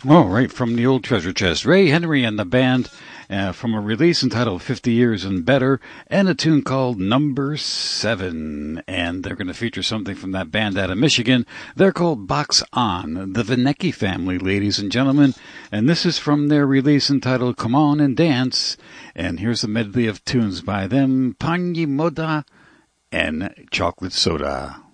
Oh, right from the old treasure chest. Ray Henry and the band from a release entitled 50 Years and Better and a tune called Number 7. And they're going to feature something from that band out of Michigan. They're called Box On, the Vinecki family, ladies and gentlemen. And this is from their release entitled Come On and Dance. And here's a medley of tunes by them, Pani Moda and Chocolate Soda.